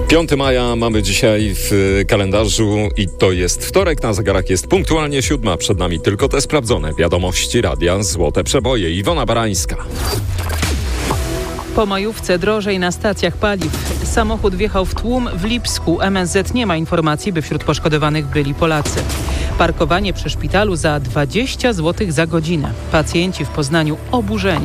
5 maja mamy dzisiaj w kalendarzu i to jest wtorek, na zegarach jest punktualnie 7. Przed nami tylko te sprawdzone wiadomości Radia Złote Przeboje. Iwona Barańska. Po majówce drożej na stacjach paliw. Samochód wjechał w tłum w Lipsku. MSZ nie ma informacji, by wśród poszkodowanych byli Polacy. Parkowanie przy szpitalu za 20 zł za godzinę. Pacjenci w Poznaniu oburzeni.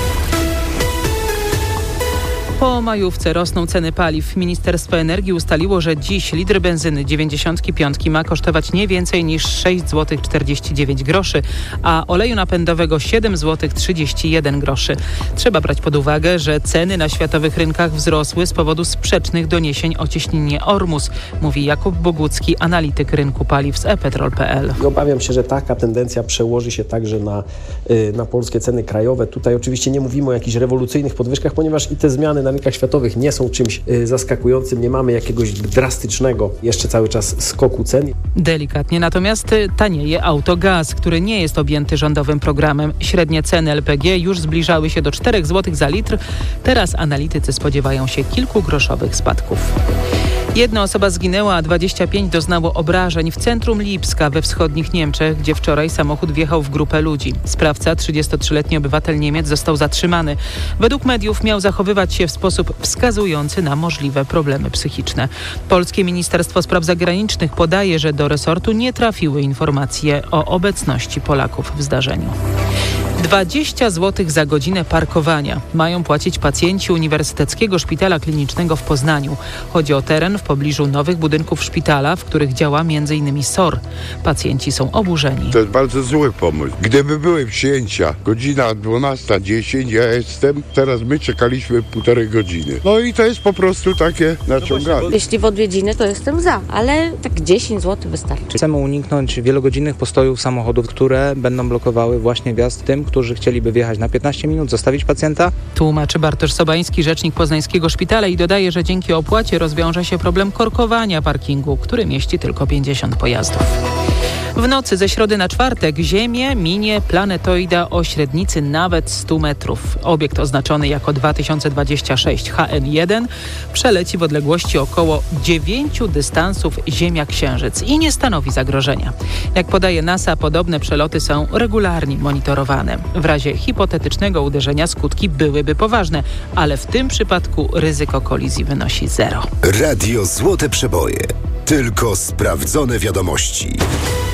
Po majówce rosną ceny paliw. Ministerstwo Energii ustaliło, że dziś litr benzyny 95 ma kosztować nie więcej niż 6 zł 49 groszy, a oleju napędowego 7 zł 31 groszy. Trzeba brać pod uwagę, że ceny na światowych rynkach wzrosły z powodu sprzecznych doniesień o cieśninie Ormus, mówi Jakub Bogucki, analityk rynku paliw z ePetrol.pl. Obawiam się, że taka tendencja przełoży się także na polskie ceny krajowe. Tutaj oczywiście nie mówimy o jakichś rewolucyjnych podwyżkach, ponieważ i te zmiany na rynkach światowych nie są czymś zaskakującym. Nie mamy jakiegoś drastycznego jeszcze cały czas skoku cen. Delikatnie natomiast tanieje autogaz, który nie jest objęty rządowym programem. Średnie ceny LPG już zbliżały się do 4 zł za litr. Teraz analitycy spodziewają się kilkugroszowych spadków. 1 osoba zginęła, a 25 doznało obrażeń w centrum Lipska we wschodnich Niemczech, gdzie wczoraj samochód wjechał w grupę ludzi. Sprawca, 33-letni obywatel Niemiec, został zatrzymany. Według mediów miał zachowywać się w sposób wskazujący na możliwe problemy psychiczne. Polskie Ministerstwo Spraw Zagranicznych podaje, że do resortu nie trafiły informacje o obecności Polaków w zdarzeniu. 20 zł za godzinę parkowania mają płacić pacjenci Uniwersyteckiego Szpitala Klinicznego w Poznaniu. Chodzi o teren w pobliżu nowych budynków szpitala, w których działa m.in. SOR. Pacjenci są oburzeni. To jest bardzo zły pomysł. Gdyby były przyjęcia, godzina 12:10, ja jestem, teraz my czekaliśmy 1,5 godziny. No i to jest po prostu takie naciąganie. Jeśli w odwiedziny, to jestem za, ale tak 10 zł wystarczy. Chcemy uniknąć wielogodzinnych postojów samochodów, które będą blokowały właśnie wjazd tym, którzy chcieliby wjechać na 15 minut, zostawić pacjenta. Tłumaczy Bartosz Sobański, rzecznik Poznańskiego Szpitala, i dodaje, że dzięki opłacie rozwiąże się problem korkowania parkingu, który mieści tylko 50 pojazdów. W nocy ze środy na czwartek Ziemię minie planetoida o średnicy nawet 100 metrów. Obiekt oznaczony jako 2026 HN1 przeleci w odległości około 9 dystansów Ziemia-Księżyc i nie stanowi zagrożenia. Jak podaje NASA, podobne przeloty są regularnie monitorowane. W razie hipotetycznego uderzenia skutki byłyby poważne, ale w tym przypadku ryzyko kolizji wynosi 0. Radio Złote Przeboje. Tylko sprawdzone wiadomości.